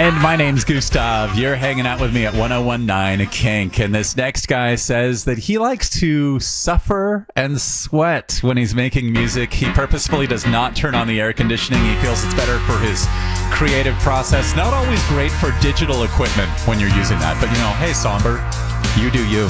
And my name's Gustav. You're hanging out with me at 1019 Kink. And this next guy says that he likes to suffer and sweat when he's making music. He purposefully does not turn on the air conditioning. He feels it's better for his creative process. Not always great for digital equipment when you're using that. But, hey, Somber, you do you.